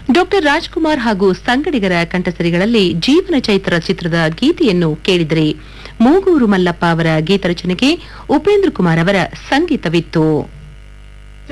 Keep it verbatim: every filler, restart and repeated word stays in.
Doctor Rajkumar ಹಾಗೂ ಸಂಗಡಿಗರ ಕಂಠಸರಿಗಳಲ್ಲಿ ಜೀವನ ಚೈತ್ರ ಚಿತ್ರದ ಗೀತೆಯನ್ನು ಕೇಳಿದರೆ ಮೂಗೂರು ಮಲ್ಲಪ್ಪ ಅವರ ಗೀತರಚನೆಗೆ ಉಪೇಂದ್ರ ಕುಮಾರ್ ಅವರ ಸಂಗೀತವಿತ್ತು.